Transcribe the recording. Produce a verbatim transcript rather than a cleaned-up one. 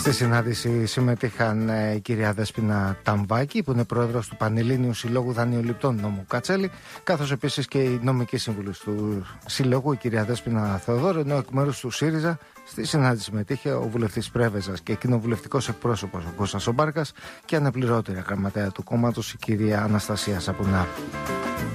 Στη συνάντηση συμμετείχαν η κυρία Δέσποινα Ταμβάκη, που είναι πρόεδρος του Πανελλήνιου Συλλόγου Δανειοληπτών Νόμου Κατσέλη, καθώς επίσης και η νομική σύμβουλη του Συλλόγου, η κυρία Δέσποινα Θεοδόρου, ενώ εκ μέρους του ΣΥΡΙΖΑ στη συνάντηση συμμετείχε ο βουλευτής Πρέβεζας και κοινοβουλευτικός εκπρόσωπος ο Κώστας Ομπάρκας και αναπληρώτρια γραμματέα του κόμματος η κυρία Αναστασία Σαπουνά.